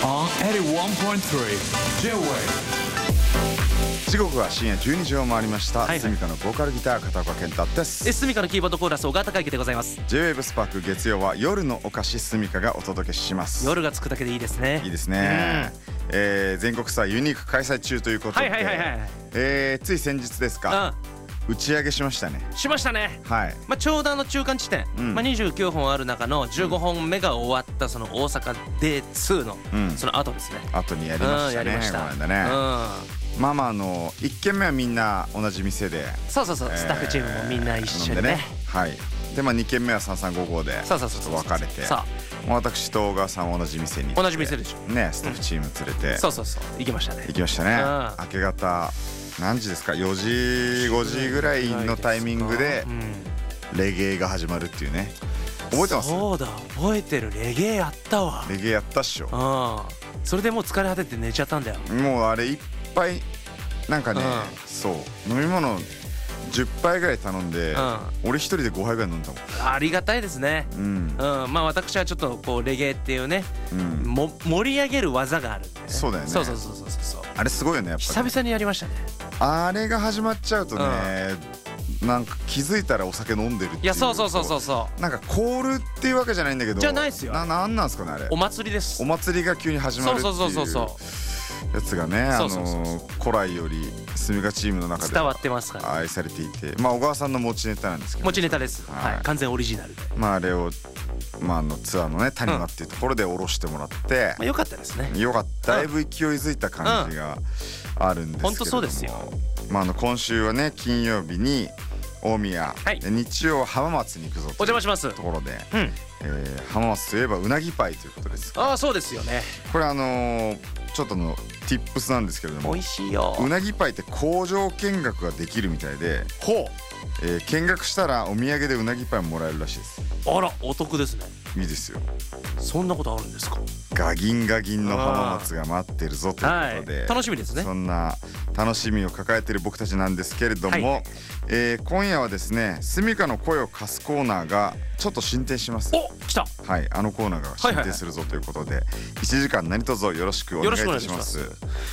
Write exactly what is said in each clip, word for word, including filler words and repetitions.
on エイティワンポイントスリー J-Wave。 時刻は深夜じゅうにじを回りました。 はいはいスミカのボーカルギター片岡健太です。 えスミカのキーボードコーラス小川隆之でございます。 J-Wave スパーク月曜は夜のお菓子スミカがお届けします。 夜がつくだけでいいですね。 いいですね、えー、全国ツアーユニーク開催中ということで、 はいはいはいはい、 えー、つい先日ですか、打ち上げしましたね。 しましたね。 はい、 まあ、ちょうどあの中間地点、 うんまあ、にじゅうきゅうほんある中のじゅうごほんめが終わったその大阪デーツーのうんその後ですね。 後にやりましたね、 うんやりましたこの間ね、 うん、 まあまああのいっけんめはみんな同じ店で、 そうそうそう、 えースタッフチームもみんな一緒にね。 飲んでね、はいでまあにけんめはさんさんごごでちょっそうそうそうそうと分かれて、 さまあ私と小川さんは同じ店に行って同じ店でしょね、スタッフチーム連れてそうそうそう行きましたね。 行きましたね、 うん明け方何時ですか、よじごじぐらいのタイミングでうん、 レゲエが始まるっていうね。覚えてます？ そうだ覚えてる。レゲエやったわ。 レゲエやったっしょ。 うん、それでもう疲れ果てて寝ちゃったんだよ。 もうあれいっぱいなんかね、 うんそう飲み物じゅっぱいぐらい頼んで、 う俺一人でごはいぐらい飲んだもん。 ありがたいですね。 うんうん、まあ私はちょっとこうレゲエっていうね、 うん、 も盛り上げる技があるんでね。 そうだよねそうそうそうそうそう。 あれすごいよねやっぱり。 久々にやりましたね。 あれが始まっちゃうとね、なんか気づいたらお酒飲んでるっていう。 いやそうそうそうそうそなんかコールっていうわけじゃないんだけど。 じゃないっすよな、なんなんすかねあれう。お祭りです。 お祭りが急に始まるっていうそうそうそうそうやつがね、あそうそうそうの古来よりスミカチームの中で伝わってますから。 愛されていて、まあ小川さんの持ちネタなんですけど、 持ちネタです。 はいはい、完全オリジナルで。 まああれをまああのツアーのね谷間っていうところで下ろしてもらって、 まあ良かったですね。 よかった。だいぶ勢いづいた感じがあるんですけれども、 ほんとそうですよ。 まああの今週はね金曜日に大宮、 はいで日曜浜松に行くぞというお邪魔します。 ところで、 うん。 えー浜松といえばうなぎパイということです。 ああそうですよね。 これあのーちょっとの tips なんですけれども、 美味しいよ。 うなぎパイって工場見学ができるみたいで、 ほう。 えー見学したらお土産でうなぎパイもらえるらしいです。 あらお得ですね。 いいですよ。 そんなことあるんですか。 ガギンガギンの浜松が待ってるぞということで、 はい、楽しみですね。 そんな楽しみを抱えている僕たちなんですけれども、 はいえー今夜はですねスミカの声を貸すコーナーがちょっと進展します。 お来た。 はい、あのコーナーが進展するぞということで、いちじかん何卒よろしくお願いいたします。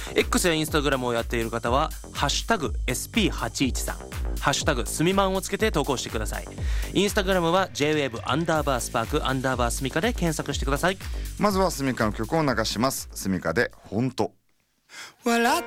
X やインスタグラムをやっている方はハッシュタグ エスピーはちいちさん ハッシュタグスミマンをつけて投稿してください。インスタグラムは J-Wave アンダーバースパークアンダーバースミカで検索してください。 まずはスミカの曲を流します。スミカでほんと。 笑っ